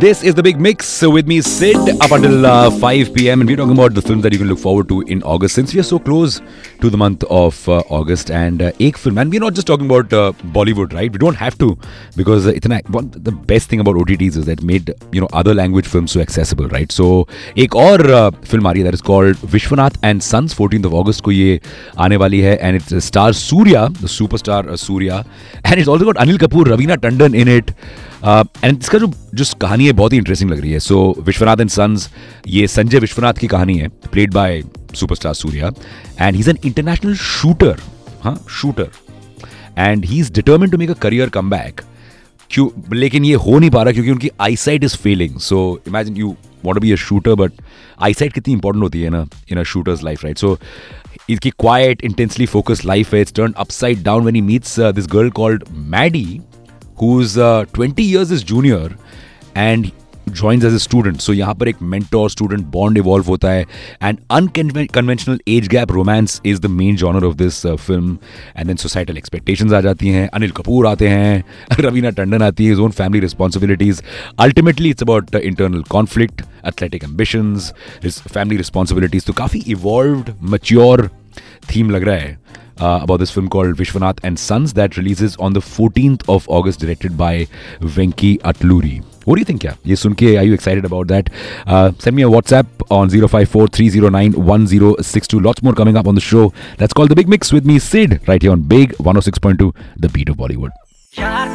This is the Big Mix with me, Sid, up until 5 p.m. And we're talking about the films that you can look forward to in August, since we are so close to the month of August. And ek film, and we're not just talking about Bollywood, right? We don't have to, because the best thing about OTTs is that it made other language films so accessible, right? So एक और film आ रही है that is called Vishwanath and Sons. 14th of August को ये आने वाली है, and it stars Surya, the superstar Surya, and it's also got Anil Kapoor, Raveena Tandon in it. And इसका जो कहानी है बहुत ही इंटरेस्टिंग लग रही है. सो विश्वनाथ एंड सन्स, ये संजय विश्वनाथ की कहानी है, played by superstar Surya, and he is an international shooter. Shooter, and he is determined to make a career come back. लेकिन ये हो नहीं पा रहा क्योंकि उनकी eyesight is Fehling. So imagine you want to be a shooter, but eyesight कितनी important होती है ना इन अ शूटर्स लाइफ, राइट? सो इसकी क्वाइट, इंटेंसली फोकस्ड लाइफ है. It's turned upside down when he meets this girl called Maddie, who's 20 years his junior and joins as a student. So यहाँ पर एक mentor-student bond evolve होता है, and unconventional age gap romance is the main genre of this film. And then societal expectations आ जाती हैं, अनिल कपूर आते हैं, रवीना टंडन आती है, his own family responsibilities. Ultimately it's about internal conflict, athletic ambitions, his family responsibilities. तो काफ़ी evolved, mature theme लग रहा है about this film called Vishwanath and Sons that releases on the 14th of August, directed by Venki Atluri. What do you think? Ye sun ke, are you excited about that? Send me a WhatsApp on 054-309-1062. Lots more coming up on the show. That's called The Big Mix with me, Sid, right here on Big 106.2, The Beat of Bollywood.